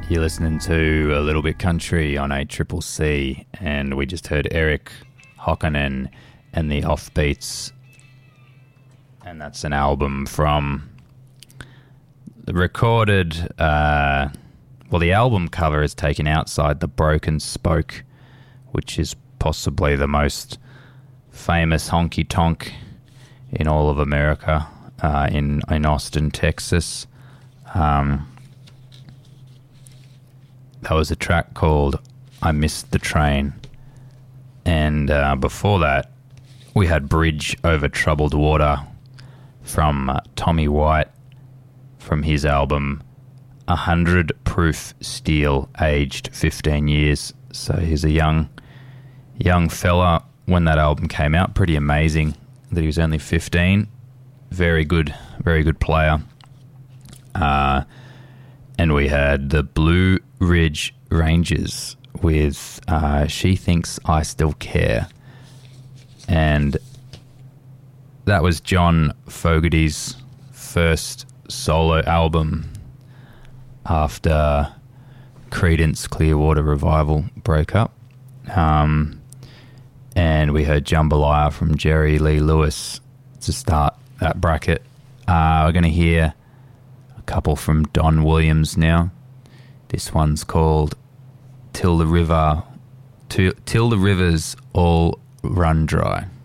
You're listening to A Little Bit Country on ACCC, and we just heard Eric Hokkanen and the Offbeats, and that's an album from recorded, the album cover is taken outside the Broken Spoke, which is possibly the most famous honky-tonk in all of America, in Austin, Texas. That was a track called I Missed the Train. And before that, we had Bridge Over Troubled Water from Tommy White from his album 100 Proof Steel, aged 15 years. So he's a young fella when that album came out. Pretty amazing that he was only 15. Very good player. And we had the Blue Ridge Rangers with She Thinks I Still Care. And that was John Fogerty's first solo album after Creedence Clearwater Revival broke up. And we heard Jambalaya from Jerry Lee Lewis to start that bracket. We're going to hear a couple from Don Williams now. This one's called Till the Rivers All Run Dry.